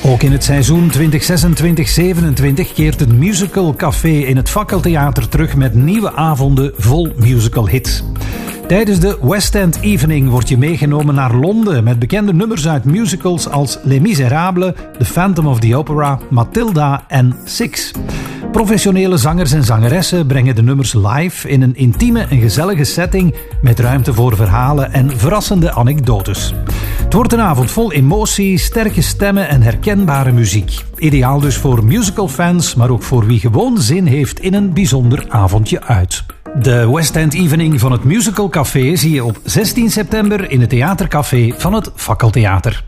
Ook in het seizoen 2026-27 keert het Musical Café in het Fakkeltheater terug met nieuwe avonden vol musical hits. Tijdens de West End Evening word je meegenomen naar Londen met bekende nummers uit musicals als Les Miserables, The Phantom of the Opera, Matilda en Six. Professionele zangers en zangeressen brengen de nummers live in een intieme en gezellige setting met ruimte voor verhalen en verrassende anekdotes. Het wordt een avond vol emotie, sterke stemmen en herkenbare muziek. Ideaal dus voor musicalfans, maar ook voor wie gewoon zin heeft in een bijzonder avondje uit. De West End Evening van het Musical Café zie je op 16 september in het Theatercafé van het Fakkeltheater.